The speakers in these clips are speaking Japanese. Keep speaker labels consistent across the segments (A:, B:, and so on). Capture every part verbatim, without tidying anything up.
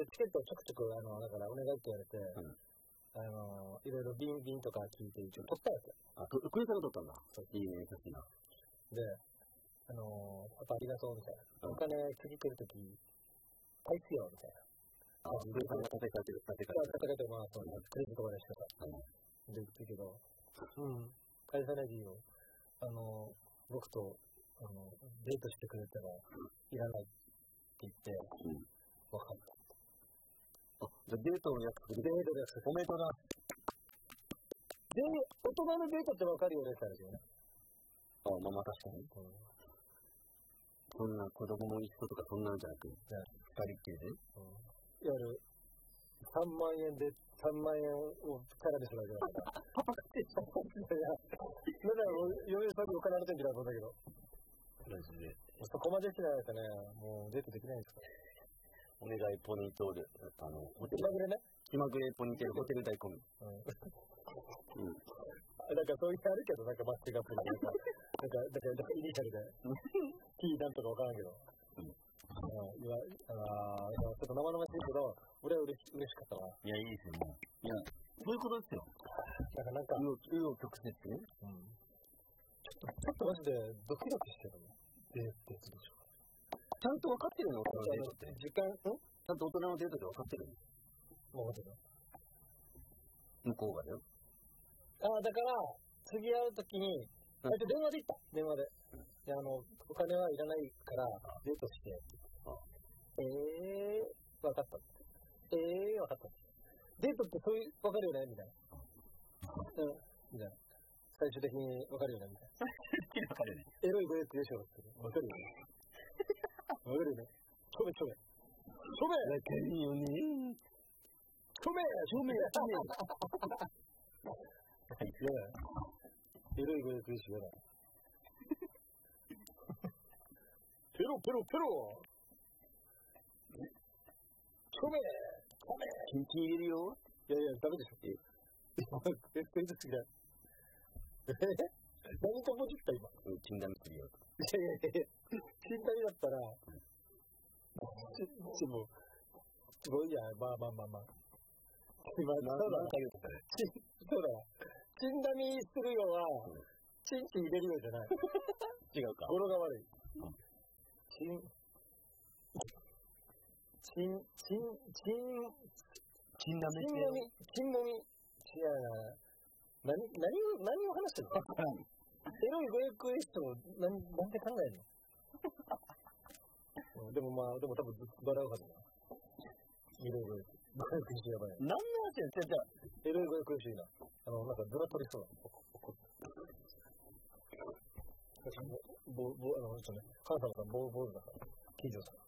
A: でチケットをちょくちょくあのだからお願いって言われて、うん、あのいろいろビンビンとか聞いて一応取ったわけ。
B: あ、クリさんが取ったんだ。そういいね、さっきな。
A: で、あのやっぱありがとうみたいな。うん、お金次来るとき返すよみたいな。
B: あ、クリさんが立て替えてる、立て替
A: えてる。立て替えてまあそうクレジットカードしかさ。で言ってるけど、うん返さないでいいよ。あの僕とあのデートしてくれたらいらないって言って、うん、分かった。
B: あ、じゃあデートの約束。
A: デートの約束。おめでとうだ。で、大人のデートって分かるよね、最初ね。
B: あ、まあまあ確かに。うん、そんな子供も一緒とかそんなんじゃなく、二人っきりで、
A: うん。いわゆるさんまんえんでさんまんえんをチャラにするわけだから。パパって言ったら、だからもう余裕さんにお金あるときだと思うんだけど。
B: マジで。
A: そこまでしないとね、もうデートできないんですから。
B: お願いポニートール、あの、
A: 気まぐれね。
B: 気まぐれポニーテール、ホテル代込み。うん。うん。
A: なんかそういうのあるけど、なんかマッチングアプリなんか、なんか、なんか、なんかイニシャルで、T なんとかわからんけど。うん。ああ、いや、あちょっと生々しいけど、俺は嬉し、嬉しかったわ。
B: いや、いいですよ、もう。いや、そういうことですよ。
A: なんか、なんか、
B: うを曲折ね。
A: うん。ちょっと、ちょっとマジでドキドキしてるの。デートでしょ。
B: ちゃんと分かってるの、大人のデートって。
A: 時間、ん
B: ちゃんと大人のデートで分かってる
A: の分かってる
B: 向こうがだよ。
A: ああ、だから、次会うときに、あいつ電話で言った。電話で。いや、あの、お金はいらないから、デートして。えー、分かった。えー、分かった。デートってそういう、分かるよねみたいな。うん、みたいな。最終的に分かるよねみたいな。
B: 最終的に分かるよね。
A: エロいご予約でしょって。分かるよね。分かるよね。ちょめちょめ。ちょめ
B: 分かるよね。
A: ちょめ
B: ちょめちょめ。
A: いや、エロいご予約でしょやだ。ペロペロペロ。ちょめちょめ。
B: キンキン入れるよ。
A: いやいや、ダメでしょ。ええ、クイズ好きだ。え何ともじった今。
B: うん、チンダミするよ。
A: いやいやいや、チンダミだったら、ちも、すごいや、まあまあまあまあ。今、そうだ、そうだ。チンダミするよは、チンチン入れるよじゃない。
B: 違うか。
A: 語呂が悪い。チン、チン、チン、チン、
B: チンダミ
A: チンもみ、チンもみ。いや、何、何を、何を話してるの？エロいご予約エストを何、なんで考えるの？でもまあ、でも多分笑うはずだな。エロいご予約。ご予約してやばい。
B: 何の話やってんじゃん。
A: エロいご予約していいな。あの、なんかずら取りそうだ。ぼ、ぼ、あの、ちょっとね、カンサムさん、ぼ、坊主だから。金城さん。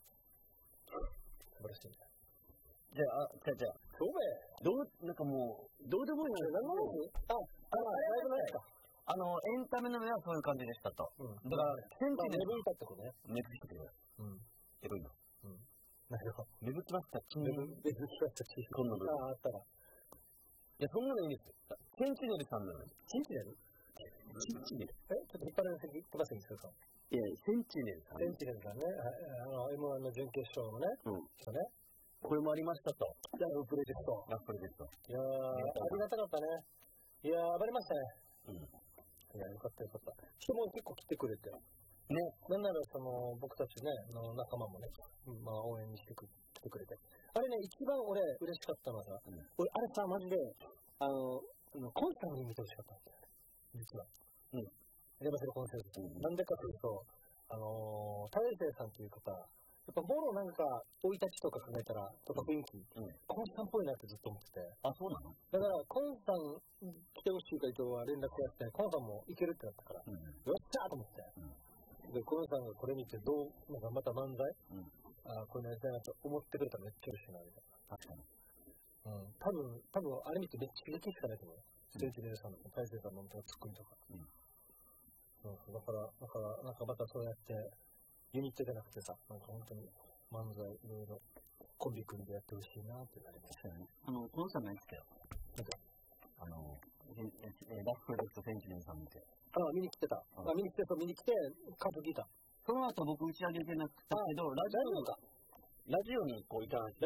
A: 素晴らしいね。
B: じゃあ、あ、じゃあ、じゃあ。
A: どう
B: どう、なんかもう、どうでもいいのよ。
A: 何の話？あ、あ、ライブのやつか。
B: あの、エンタメの目はそういう感じでしたと。うん。だから、センチで。
A: 眠いたってことね。
B: 眠ってきてくれ。うん。エロいの。うん。
A: なるほど。
B: 眠ってました。
A: 眠ってました。
B: 今度の。
A: あ、あったら。
B: いや、そんなのいいんですよ。センチネルさんなのよ。
A: センチネル？
B: センチネル。
A: え、ちょっと引っ張られて飛ばすんですよ、
B: いや、センチネルさん。
A: センチネルさんね。あの、エムワン の準決勝のね。うん。人ね。
B: これもありましたと。
A: ラフプロジェクト。
B: ラフプロジェクト。
A: いやー、ありがたかったね。いやー、暴れましたね。うん。いや、よかったよかった。人も結構来てくれて。ね。なんなら、その、僕たちね、の仲間もね、まあ、応援にしてく来てくれて。あれね、一番俺、嬉しかったのはさ、うん、俺、あれさ、マジで、あの、コンさんに見てほしかったんですよ。実は。うん。レバセルコンセルト。なんでかというと、あのー、大勢さんという方、やっぱボロなんか、生い立ちとか考えたら、とか雰囲気、うん、コンさんっぽいなってずっと思ってて。あ、そうなの？だから、コンさん来てほしいか今日は連絡やって、コンさんも行けるってなったから、うん、よっしゃーと思って。うん、で、コンさんがこれ見てどう、なんかまた漫才、うん、あこれやりたいなと思ってくれたらめっちゃ嬉しいな、みたいな。確かに。うん。多分、多分あれ見てめっちゃ刺激しかないと思う。ステージレーさんの、大勢さんのツッコミとか。うん。そうそう、だから、だから、なんかまたそうやって、ユニットじゃなくてさ、なんか本当に漫才いろいろコンビ組んでやってほしいなってなりましたね。
B: あの、この人ないですけど。なんか、あの、ラフプロジェクトセンチネルさん見て。
A: ああ、見に来てた。ああ、見に来て、そう、見に来て、カード聞いた。
B: その後僕打ち上げてなくたけど、ラジオが、ラジオにこういたんです。